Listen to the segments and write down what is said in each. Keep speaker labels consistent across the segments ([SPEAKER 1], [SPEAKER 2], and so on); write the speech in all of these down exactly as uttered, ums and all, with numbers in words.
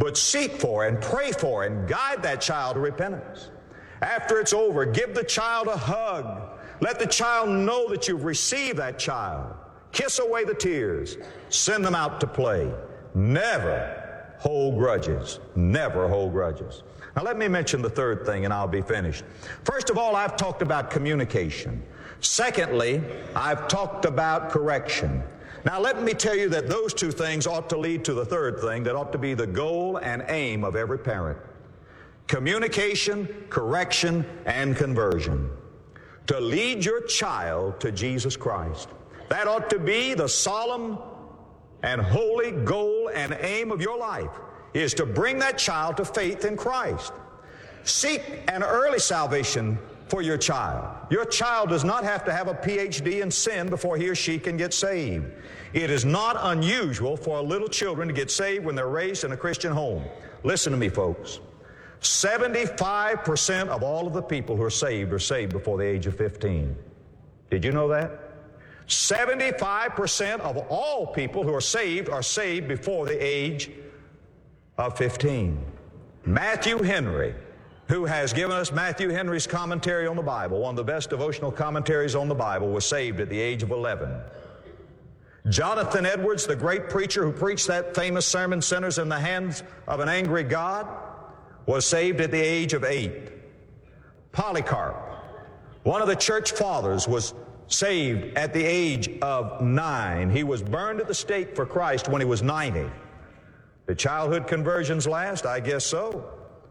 [SPEAKER 1] but seek for and pray for and guide that child to repentance. After it's over, give the child a hug. Let the child know that you've received that child. Kiss away the tears. Send them out to play. Never hold grudges. Never hold grudges. Now let me mention the third thing and I'll be finished. First of all, I've talked about communication. Secondly, I've talked about correction. Now let me tell you that those two things ought to lead to the third thing that ought to be the goal and aim of every parent. Communication, correction, and conversion. To lead your child to Jesus Christ. That ought to be the solemn and holy goal and aim of your life, is to bring that child to faith in Christ. Seek an early salvation for your child. Your child does not have to have a P H D in sin before he or she can get saved. It is not unusual for little children to get saved when they're raised in a Christian home. Listen to me, folks. seventy-five percent of all of the people who are saved are saved before the age of fifteen. Did you know that? seventy-five percent of all people who are saved are saved before the age of fifteen. Matthew Henry, who has given us Matthew Henry's commentary on the Bible, one of the best devotional commentaries on the Bible, was saved at the age of eleven. Jonathan Edwards, the great preacher who preached that famous sermon, Sinners in the Hands of an Angry God, was saved at the age of eight. Polycarp, one of the church fathers, was saved at the age of nine. He was burned at the stake for Christ when he was ninety. Did childhood conversions last? I guess so.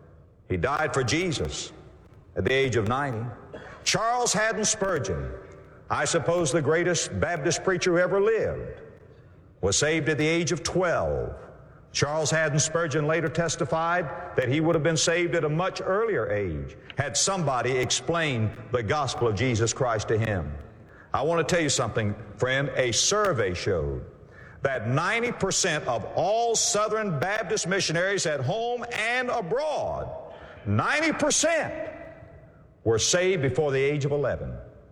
[SPEAKER 1] He died for Jesus at the age of ninety. Charles Haddon Spurgeon, I suppose the greatest Baptist preacher who ever lived, was saved at the age of twelve. Charles Haddon Spurgeon later testified that he would have been saved at a much earlier age had somebody explained the gospel of Jesus Christ to him. I want to tell you something, friend. A survey showed that ninety percent of all Southern Baptist missionaries at home and abroad, ninety percent were saved before the age of eleven.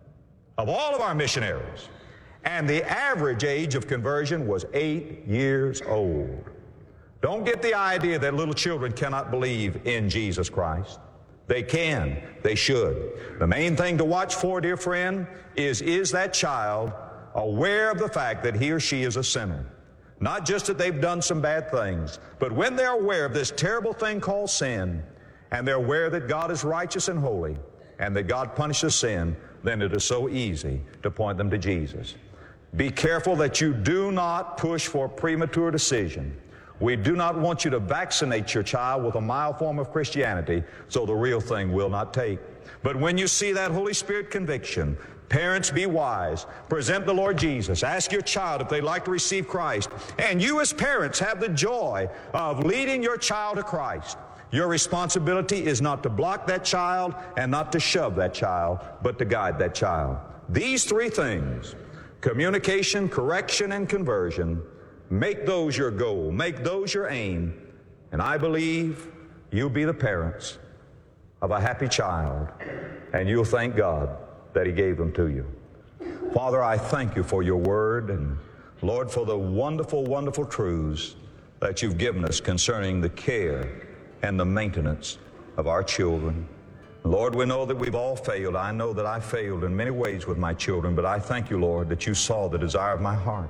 [SPEAKER 1] Of all of our missionaries. And the average age of conversion was eight years old. Don't get the idea that little children cannot believe in Jesus Christ. They can. They should. The main thing to watch for, dear friend, is, is that child aware of the fact that he or she is a sinner? Not just that they've done some bad things, but when they're aware of this terrible thing called sin, and they're aware that God is righteous and holy, and that God punishes sin, then it is so easy to point them to Jesus. Be careful that you do not push for premature decision. We do not want you to vaccinate your child with a mild form of Christianity so the real thing will not take. But when you see that Holy Spirit conviction, parents, be wise. Present the Lord Jesus. Ask your child if they'd like to receive Christ. And you as parents have the joy of leading your child to Christ. Your responsibility is not to block that child and not to shove that child, but to guide that child. These three things, communication, correction, and conversion, make those your goal. Make those your aim. And I believe you'll be the parents of a happy child, and you'll thank God that He gave them to you. Father, I thank you for your word, and Lord, for the wonderful, wonderful truths that you've given us concerning the care and the maintenance of our children. Lord, we know that we've all failed. I know that I failed in many ways with my children, but I thank you, Lord, that you saw the desire of my heart.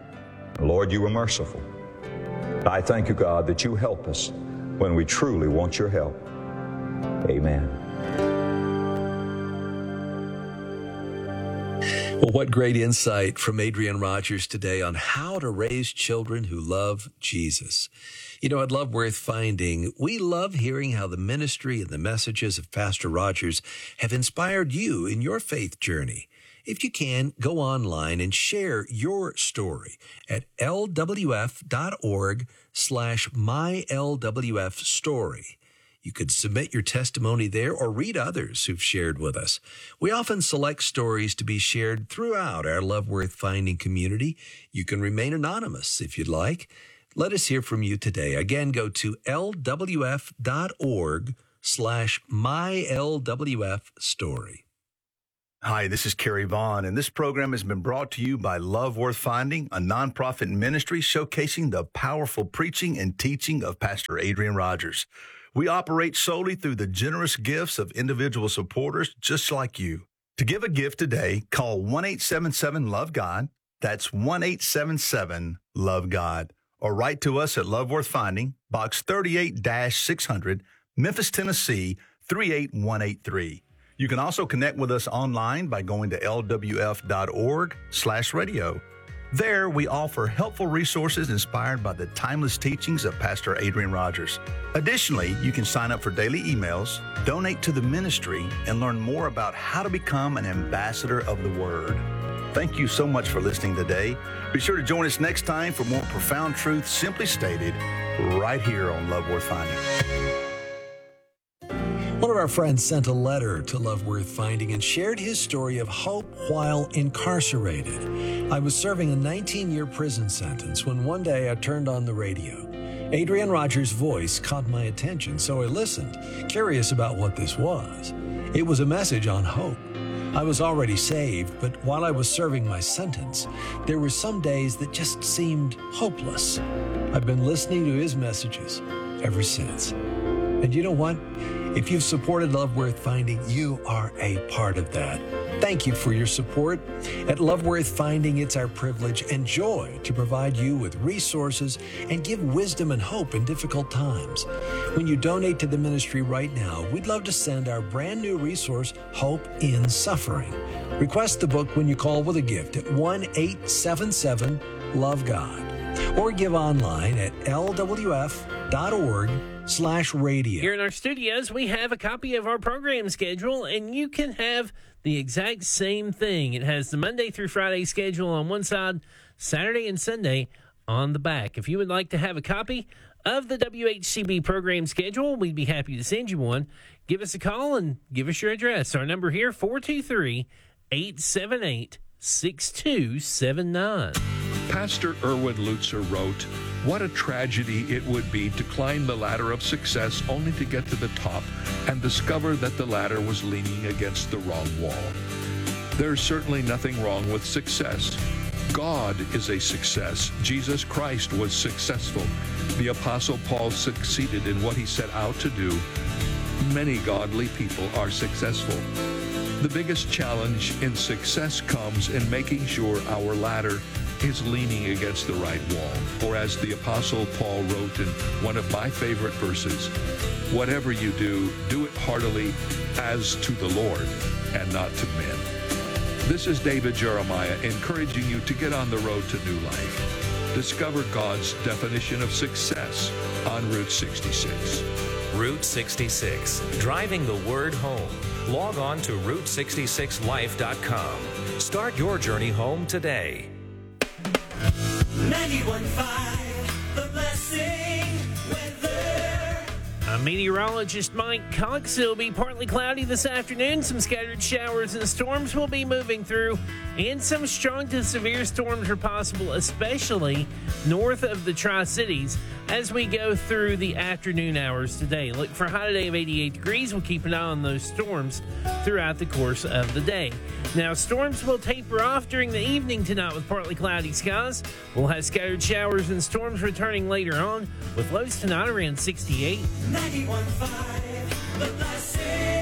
[SPEAKER 1] Lord, you were merciful. I thank you, God, that you help us when we truly want your help. Amen.
[SPEAKER 2] Well, what great insight from Adrian Rogers today on how to raise children who love Jesus. You know, at Love Worth Finding, we love hearing how the ministry and the messages of Pastor Rogers have inspired you in your faith journey. If you can, go online and share your story at lwf.org slash mylwfstory. You could submit your testimony there or read others who've shared with us. We often select stories to be shared throughout our Love Worth Finding community. You can remain anonymous if you'd like. Let us hear from you today. Again, go to lwf.org slash mylwfstory.
[SPEAKER 3] Hi, this is Kerry Vaughn, and this program has been brought to you by Love Worth Finding, a nonprofit ministry showcasing the powerful preaching and teaching of Pastor Adrian Rogers. We operate solely through the generous gifts of individual supporters just like you. To give a gift today, call one eight seven seven love God. That's one eight seven seven love God. Or write to us at Love Worth Finding, Box thirty-eight six hundred, Memphis, Tennessee, three eight one eight three. You can also connect with us online by going to L W F dot org slash radio. There, we offer helpful resources inspired by the timeless teachings of Pastor Adrian Rogers. Additionally, you can sign up for daily emails, donate to the ministry, and learn more about how to become an ambassador of the Word. Thank you so much for listening today. Be sure to join us next time for more profound truth simply stated right here on Love Worth Finding.
[SPEAKER 2] One of our friends sent a letter to Love Worth Finding and shared his story of hope while incarcerated. I was serving a nineteen-year prison sentence when one day I turned on the radio. Adrian Rogers' voice caught my attention, so I listened, curious about what this was. It was a message on hope. I was already saved, but while I was serving my sentence, there were some days that just seemed hopeless. I've been listening to his messages ever since. And you know what? If you've supported Love Worth Finding, you are a part of that. Thank you for your support. At Love Worth Finding, it's our privilege and joy to provide you with resources and give wisdom and hope in difficult times. When you donate to the ministry right now, we'd love to send our brand new resource, Hope in Suffering. Request the book when you call with a gift at one eight seven seven love God or give online at L W F dot org slash radio.
[SPEAKER 4] Here in our studios, we have a copy of our program schedule, and you can have the exact same thing. It has the Monday through Friday schedule on one side, Saturday and Sunday on the back. If you would like to have a copy of the W H C B program schedule, we'd be happy to send you one. Give us a call and give us your address. Our number here, four two three, eight seven eight, six two seven nine.
[SPEAKER 5] Pastor Erwin Lutzer wrote, "What a tragedy it would be to climb the ladder of success only to get to the top and discover that the ladder was leaning against the wrong wall." There's certainly nothing wrong with success. God is a success. Jesus Christ was successful. The Apostle Paul succeeded in what he set out to do. Many godly people are successful. The biggest challenge in success comes in making sure our ladder is leaning against the right wall. Or as the Apostle Paul wrote in one of my favorite verses, "Whatever you do, do it heartily as to the Lord and not to men." This is David Jeremiah encouraging you to get on the road to new life. Discover God's definition of success on Route sixty-six.
[SPEAKER 6] Route sixty-six, driving the word home. Log on to route sixty-six life dot com. Start your journey home today.
[SPEAKER 7] ninety-one point five, The Blessing weather.
[SPEAKER 4] I'm meteorologist Mike Cox. It'll be partly cloudy this afternoon. Some scattered showers and storms will be moving through, and some strong to severe storms are possible, especially north of the Tri-Cities as we go through the afternoon hours today. Look for a high today of eighty-eight degrees. We'll keep an eye on those storms throughout the course of the day. Now, storms will taper off during the evening tonight with partly cloudy skies. We'll have scattered showers and storms returning later on with lows tonight around sixty-eight.
[SPEAKER 7] ninety-one point five, The Blessing.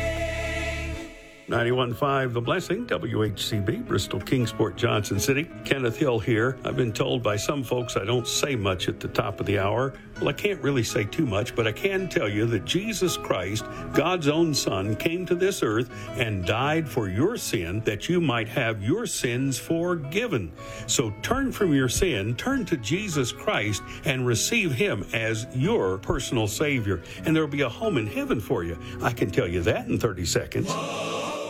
[SPEAKER 8] ninety-one point five The Blessing, W H C B, Bristol, Kingsport, Johnson City. Kenneth Hill here. I've been told by some folks I don't say much at the top of the hour. Well, I can't really say too much, but I can tell you that Jesus Christ, God's own Son, came to this earth and died for your sin that you might have your sins forgiven. So turn from your sin, turn to Jesus Christ, and receive Him as your personal Savior. And there will be a home in heaven for you. I can tell you that in thirty seconds.
[SPEAKER 7] Whoa.